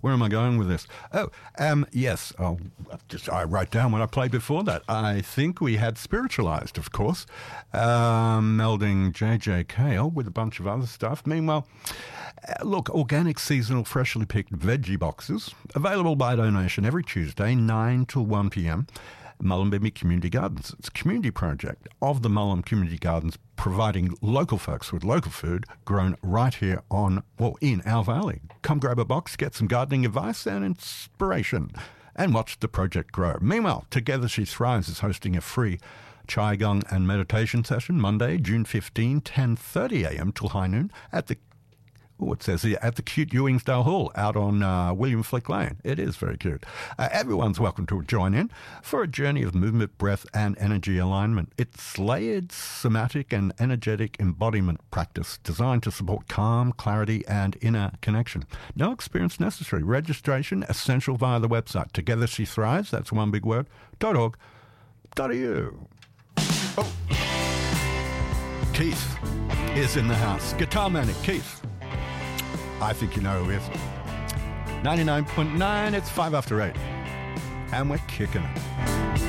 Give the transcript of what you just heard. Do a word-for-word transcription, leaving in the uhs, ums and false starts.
Where am I going with this? Oh, um, yes. Oh, just I wrote down what I played before that. I think we had Spiritualized, of course, um, melding J J Cale with a bunch of other stuff. Meanwhile, uh, look, organic, seasonal, freshly picked veggie boxes available by donation every Tuesday, nine till one p.m. Mullumbimby Community Gardens. It's a community project of the Mullum Community Gardens, providing local folks with local food grown right here on, well, in our valley. Come grab a box, get some gardening advice and inspiration, and watch the project grow. Meanwhile, Together She Thrives is hosting a free Qigong and meditation session Monday, June fifteenth, ten thirty a.m. till high noon at the Oh, it says here, at the cute Ewingsdale Hall out on uh, William Flick Lane. It is very cute. Uh, everyone's welcome to join in for a journey of movement, breath, and energy alignment. It's layered somatic and energetic embodiment practice designed to support calm, clarity, and inner connection. No experience necessary. Registration essential via the website. Together She Thrives, that's one big word, dot org, dot e u. Oh. Keith is in the house. Guitar Manic, Keith. I think you know who he is. ninety-nine point nine, it's five after eight. And we're kicking it.